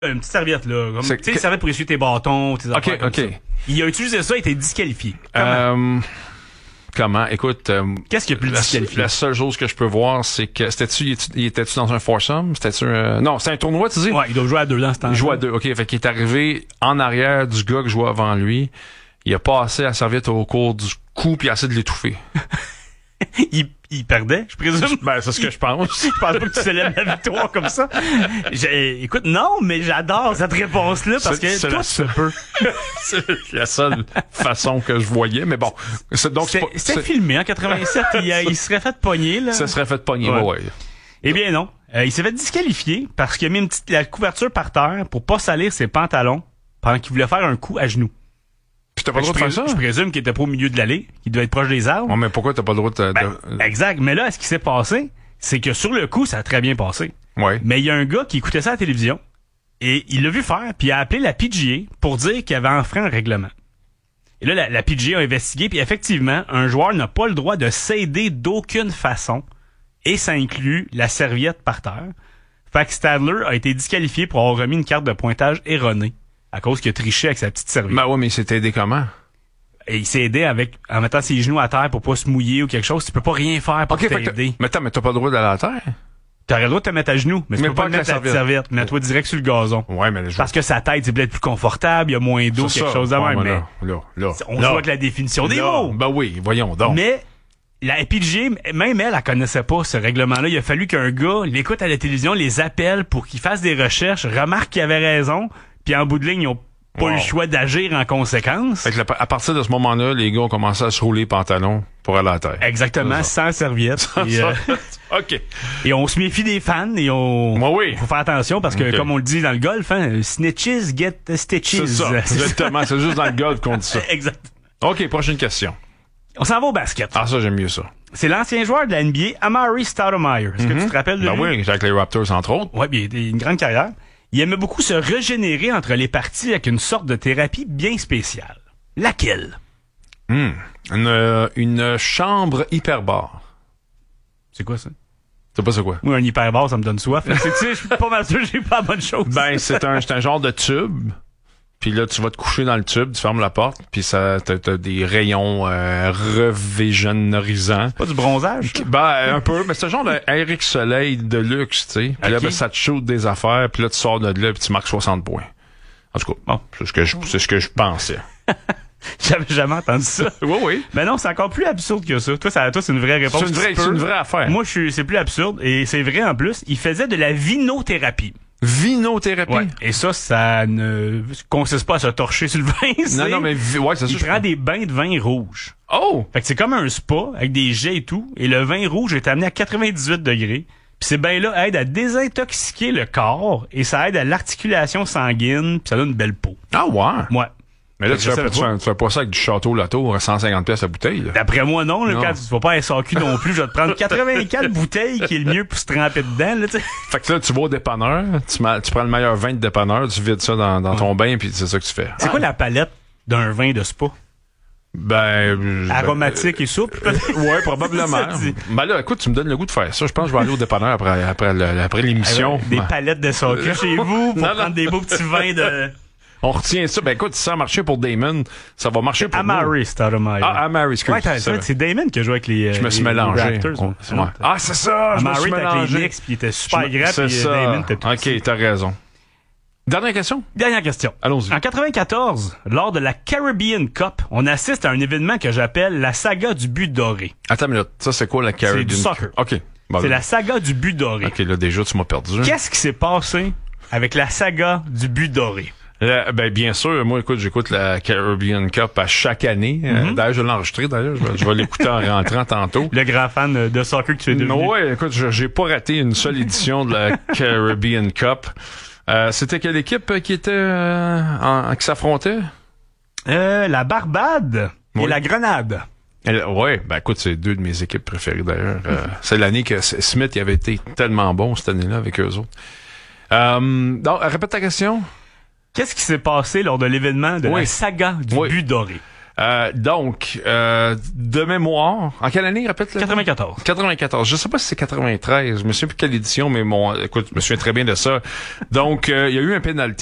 Une petite serviette, là. Comme, C'est tu sais, une serviette pour essuyer tes bâtons, tes affaires comme ça. OK. Il a utilisé ça, il a été disqualifié. Comment? Comment? Écoute, Qu'est-ce qui a pu le disqualifier? la seule chose que je peux voir, c'est que il était-tu dans un foursome? C'était-tu non, c'est un tournoi, tu dis? Ouais, il doit jouer à 2 dans ce temps-là. Il joue à 2. OK, fait qu'il est arrivé en arrière du gars qui jouait avant lui. Il a passé la serviette au cours du cou puis il a essayé de l'étouffer. il perdait, je présume. Ben, c'est ce que je pense. Je pense pas que tu célèbres la victoire comme ça. Écoute, non, mais j'adore cette réponse-là parce que C'est tout la se peut. C'est la seule façon que je voyais, mais bon. C'était filmé en 87, il serait fait pogner, là. Ça serait fait pogner, ouais. Eh bien non. Il s'est fait disqualifier parce qu'il a mis la couverture par terre pour pas salir ses pantalons pendant qu'il voulait faire un coup à genoux. Puis t'as pas le droit de faire ça? Je présume qu'il était pas au milieu de l'allée, qu'il devait être proche des arbres. Ouais, mais pourquoi t'as pas le droit de... Exact. Mais là, ce qui s'est passé, c'est que sur le coup, ça a très bien passé. Ouais. Mais il y a un gars qui écoutait ça à la télévision et il l'a vu faire, puis il a appelé la PGA pour dire qu'il avait enfreint un règlement. Et là, la PGA a investigué, puis effectivement, un joueur n'a pas le droit de s'aider d'aucune façon, et ça inclut la serviette par terre. Fait que Stadler a été disqualifié pour avoir remis une carte de pointage erronée à cause qu'il a triché avec sa petite serviette. Ben ouais, mais il s'est aidé comment? Et il s'est aidé en mettant ses genoux à terre pour pas se mouiller ou quelque chose. Tu peux pas rien faire pour t'aider. Mais t'as pas le droit d'aller à la terre? T'aurais le droit de te mettre à genoux, mais tu peux pas te mettre la serviette. Mets-toi direct sur le gazon. Ouais, mais parce que sa tête, c'est peut-être plus confortable, il y a moins d'eau, quelque chose de même. Mais on joue avec la définition des mots. Ben oui, voyons donc. Mais la PGA, même elle connaissait pas ce règlement-là. Il a fallu qu'un gars l'écoute à la télévision, les appelle pour qu'il fasse des recherches, remarque qu'il avait raison, puis en bout de ligne, ils ont pas eu le choix d'agir en conséquence. Fait que à partir de ce moment-là, les gars ont commencé à se rouler les pantalons pour aller à la terre. Exactement, sans serviette. OK. Et on se méfie des fans et faut faire attention parce que, comme on le dit dans le golf, hein, snitches get stitches. C'est ça, exactement. C'est juste dans le golf qu'on dit ça. Exact. OK, prochaine question. On s'en va au basket. Ah, ça, j'aime mieux ça. C'est l'ancien joueur de la NBA, Amari Stoudemire. Est-ce que tu te rappelles de lui? Oui, avec les Raptors, entre autres. Oui, il a une grande carrière. Il aimait beaucoup se régénérer entre les parties avec une sorte de thérapie bien spéciale. Laquelle? Une chambre hyperbare. C'est quoi ça? C'est pas ça quoi? Moi, un hyperbare, ça me donne soif. Tu sais, je suis pas mal sûr que j'ai pas la bonne chose. Ben, c'est un genre de tube. Puis là, tu vas te coucher dans le tube, tu fermes la porte, puis ça, t'as des rayons revégénorisants. Pas du bronzage? Ben, un peu, mais c'est un genre de Eric Soleil de luxe, tu sais. Puis là, ben, ça te shoot des affaires, puis là, tu sors de là, puis tu marques 60 points. En tout cas, bon, c'est ce que je pensais. J'avais jamais entendu ça. Oui. Mais non, c'est encore plus absurde que ça. Toi, c'est une vraie réponse. C'est une vraie affaire. Moi, c'est plus absurde, et c'est vrai en plus. Il faisait de la vinothérapie. Vinothérapie? Ouais. Et ça ne consiste pas à se torcher sur le vin. Non, mais c'est ça. Il prend des bains de vin rouge. Oh! Fait que c'est comme un spa avec des jets et tout. Et le vin rouge est amené à 98 degrés. Puis ces bains-là aident à désintoxiquer le corps et ça aide à l'articulation sanguine. Puis ça donne une belle peau. Ah ouais? Ouais. Mais là, tu fais pas ça avec du Château Lotto à 150 pièces la bouteille, là. D'après moi, non, là, quand tu vas pas à SAQ non plus, je vais te prendre 84 bouteilles qui est le mieux pour se tremper dedans, là, tu sais. Fait que là, tu vas au dépanneur, tu prends le meilleur vin de dépanneur, tu vides ça dans ton bain, puis c'est ça que tu fais. C'est quoi la palette d'un vin de spa? Aromatique et souple, peut-être? Ouais, probablement. Ben là, écoute, tu me donnes le goût de faire ça. Je pense que je vais aller au dépanneur après l'émission. Des palettes de SAQ chez vous pour prendre des beaux petits vins de... On retient ça. Ben écoute, si ça a marché pour Damon, ça va marcher pour Amari Stoudemire. Ah, Amari, c'est Damon qui a joué avec les Je me suis mélangé. Raptors. Ah, c'est ça, je me suis mélangé. Avec les Knicks, puis il était super grand, puis Damon était tout petit. OK, t'as raison. Dernière question? Dernière question. Allons-y. En 94, lors de la Caribbean Cup, on assiste à un événement que j'appelle la saga du but doré. Attends une minute. Ça, c'est quoi la Caribbean Cup? C'est du soccer. OK. C'est la saga du but doré. OK, là, déjà, tu m'as perdu. Qu'est-ce qui s'est passé avec la saga du but doré? Bien sûr, moi, j'écoute la Caribbean Cup à chaque année. D'ailleurs, je l'ai enregistré, je vais l'écouter en rentrant tantôt. Le grand fan de soccer que tu es devenu. Ouais, écoute, j'ai pas raté une seule édition de la Caribbean Cup. C'était quelle équipe qui qui s'affrontait? La Barbade et la Grenade. Écoute, c'est deux de mes équipes préférées d'ailleurs. C'est l'année que Smith avait été tellement bon cette année-là avec eux autres. Donc, répète ta question. Qu'est-ce qui s'est passé lors de l'événement de la saga du but doré? Donc, de mémoire, en quelle année, répète-le? 94. 94. Je sais pas si c'est 93. Je me souviens plus quelle édition, mais écoute, je me souviens très bien de ça. Donc, il y a eu un penalty